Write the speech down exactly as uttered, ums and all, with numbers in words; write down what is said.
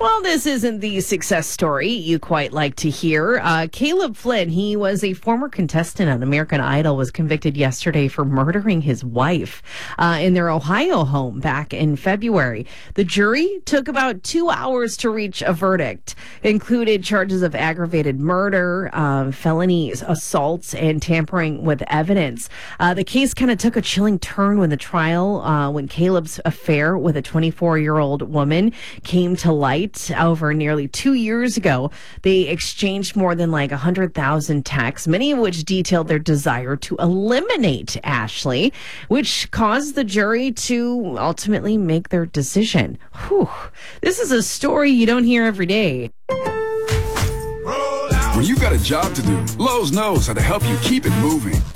Well, this isn't the success story you quite like to hear. Uh, Caleb Flynn, he was a former contestant on American Idol, was convicted yesterday for murdering his wife uh, in their Ohio home back in February. The jury took about two hours to reach a verdict. It included charges of aggravated murder, uh, felony assaults, and tampering with evidence. Uh, the case kind of took a chilling turn when the trial, uh, when Caleb's affair with a twenty-four-year-old woman came to light over nearly two years ago. They exchanged more than like one hundred thousand texts, many of which detailed their desire to eliminate Ashley, which caused the jury to ultimately make their decision. Whew. This is a story you don't hear every day. When you've got a job to do, Lowe's knows how to help you keep it moving.